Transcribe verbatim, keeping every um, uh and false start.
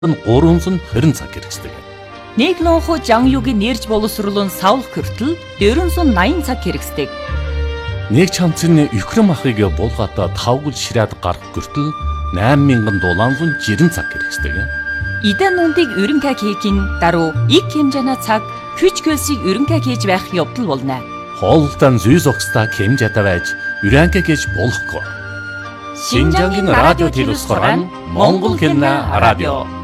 гурван хорин цаг хэрэгсдэг. Нэг нууху жан югийн нэрж боловсруулан савлах хүртэл дөрвөн наян цаг хэрэгсдэг. Нэг чамцны юхрэм ахыг буулгатаа тавгал ширээд гарах хүртэл найман мянган дулаанлан жирэн цаг хэрэгсдэг. Идэн нундыг өрөнкай хийхин даруй ик хэмжээний цаг хүч хөлсийг өрөнкай хийж байх явдал болно. Хоолтон зүй зогсдаа хэмжээтэй байж өрөнкай хийж болохгүй. Шинжангийн радио телевизээр Монгол хэлний радио